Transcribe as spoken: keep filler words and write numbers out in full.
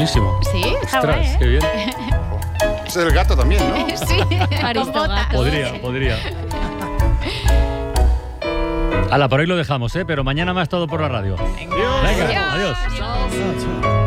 buenísimo. Sí, está Ostras, guay, ¿eh? qué bien. Es el gato también, ¿no? Sí, con botas. Podría, podría. Hala, por hoy lo dejamos, ¿eh? Pero mañana más todo por la radio. Venga. Venga, adiós. Adiós.